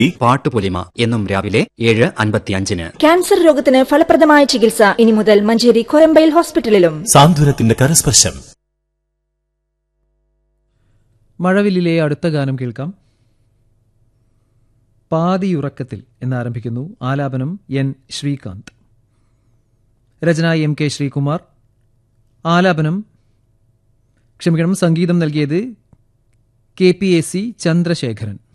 പാട്ടുപൊലിമ എന്നും രാവിലെ 7:55. ക്യാൻസർ രോഗത്തിന് ഫലപ്രദമായ ചികിത്സ ഇനി മുതൽ മഞ്ചേരി കൊരമ്പയിൽ ഹോസ്പിറ്റലിലും. സാന്ത്വനത്തിന്റെ കരസ്പർശം. മഴവില്ലിലെ അടുത്ത ഗാനം കേൾക്കാം. പാതിയുറക്കത്തിൽ എന്നാരംഭിക്കുന്നു. ആലാപനം എൻ ശ്രീകാന്ത്. രചന MK ശ്രീകുമാർ. സംഗീതം നൽകിയത് KPAC ചന്ദ്രശേഖരൻ.